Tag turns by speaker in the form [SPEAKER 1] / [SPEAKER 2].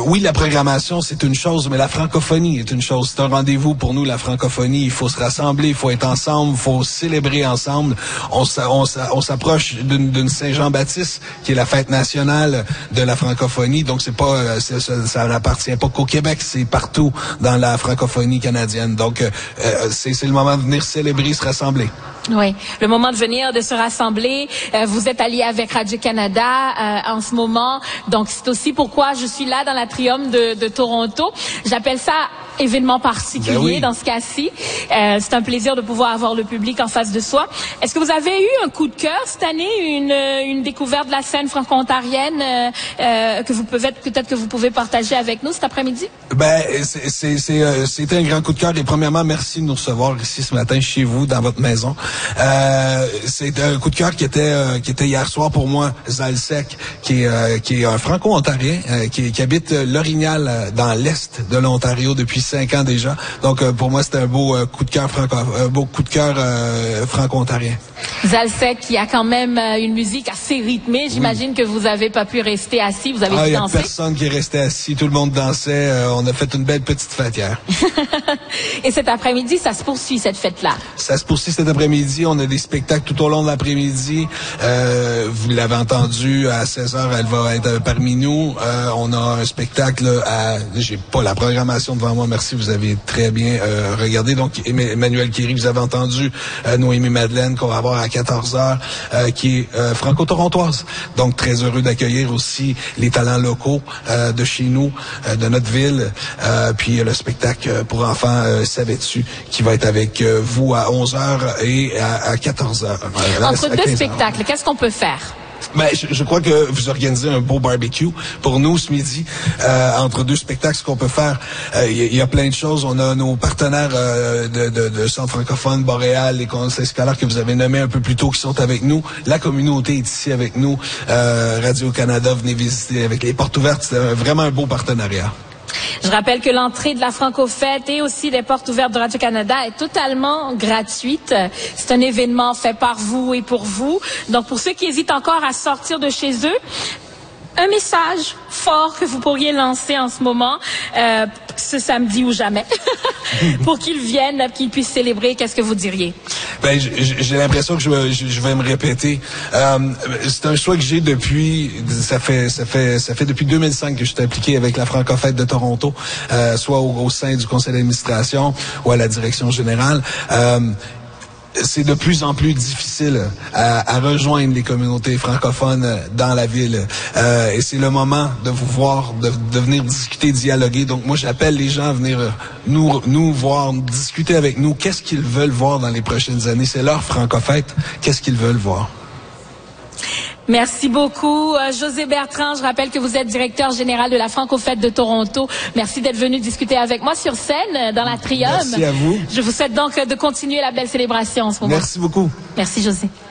[SPEAKER 1] oui, la programmation, c'est une chose, mais la francophonie est une chose. C'est un rendez-vous pour nous, la francophonie. Il faut se rassembler, il faut être ensemble, il faut célébrer ensemble. On s'approche d'une Saint-Jean-Baptiste, qui est la fête nationale de la francophonie. Donc, ça n'appartient pas qu'au Québec, c'est partout dans la francophonie canadienne. Donc, c'est le moment de venir célébrer, se rassembler.
[SPEAKER 2] Oui, le moment de venir, de se rassembler. Vous êtes allié avec Radio-Canada en ce moment. Donc, c'est aussi pourquoi je suis là dans l'Atrium de Toronto. J'appelle ça événement particulier dans ce cas-ci. C'est un plaisir de pouvoir avoir le public en face de soi. Est-ce que vous avez eu un coup de cœur cette année, une découverte de la scène franco-ontarienne que vous peut-être que vous pouvez partager avec nous cet après-midi? Ben,
[SPEAKER 1] c'était un grand coup de cœur. Et premièrement, merci de nous recevoir ici ce matin chez vous, dans votre maison. C'est un coup de cœur qui était hier soir pour moi. Zalsec, qui est un franco-ontarien, qui habite l'Orignal dans l'est de l'Ontario depuis 5 ans déjà. Donc pour moi, c'était un beau coup de cœur franco-ontarien.
[SPEAKER 2] Zalsec, qui a quand même une musique assez rythmée. J'imagine que vous avez pas pu rester assis. Vous avez dû danser.
[SPEAKER 1] Il y a personne qui est resté assis. Tout le monde dansait. On a fait une belle petite fête hier.
[SPEAKER 2] Et cet après-midi, ça se poursuit, cette fête-là?
[SPEAKER 1] Ça se poursuit cet après-midi. On a des spectacles tout au long de l'après-midi. Vous l'avez entendu, à 16h, elle va être parmi nous. On a un spectacle j'ai pas la programmation devant moi, merci, vous avez très bien regardé. Donc, Emmanuel Kéry, vous avez entendu, Noémie Madeleine, qu'on va avoir à 14h, qui est franco-torontoise. Donc, très heureux d'accueillir aussi les talents locaux de chez nous, de notre ville. Puis, le spectacle pour enfants, Savais-tu, qui va être avec vous à 11h et à 14h.
[SPEAKER 2] Entre deux spectacles, qu'est-ce qu'on peut faire?
[SPEAKER 1] Ben, je crois que vous organisez un beau barbecue pour nous ce midi, entre deux spectacles. Ce qu'on peut faire, il y a plein de choses. On a nos partenaires de Centre francophone, Boréal, les conseils scolaires que vous avez nommés un peu plus tôt qui sont avec nous. La communauté est ici avec nous. Radio-Canada, venez visiter avec les portes ouvertes. C'est vraiment un beau partenariat.
[SPEAKER 2] Je rappelle que l'entrée de la Franco-Fête et aussi des portes ouvertes de Radio-Canada est totalement gratuite. C'est un événement fait par vous et pour vous. Donc, pour ceux qui hésitent encore à sortir de chez eux, un message fort que vous pourriez lancer en ce moment, ce samedi ou jamais, pour qu'ils viennent, qu'ils puissent célébrer, qu'est-ce que vous diriez?
[SPEAKER 1] Ben, j'ai l'impression que je vais me répéter. C'est un choix que j'ai depuis, ça fait depuis 2005 que je suis impliqué avec la Franco-Fête de Toronto, soit au sein du conseil d'administration ou à la direction générale. C'est de plus en plus difficile à rejoindre les communautés francophones dans la ville. Et c'est le moment de vous voir, de venir discuter, dialoguer. Donc moi, j'appelle les gens à venir nous voir, discuter avec nous. Qu'est-ce qu'ils veulent voir dans les prochaines années? C'est leur Franco-Fête. Qu'est-ce qu'ils veulent voir?
[SPEAKER 2] Merci beaucoup, José Bertrand. Je rappelle que vous êtes directeur général de la Franco-Fête de Toronto. Merci d'être venu discuter avec moi sur scène dans l'Atrium.
[SPEAKER 1] Merci à vous.
[SPEAKER 2] Je vous souhaite donc de continuer la belle célébration en ce moment.
[SPEAKER 1] Merci beaucoup.
[SPEAKER 2] Merci, José.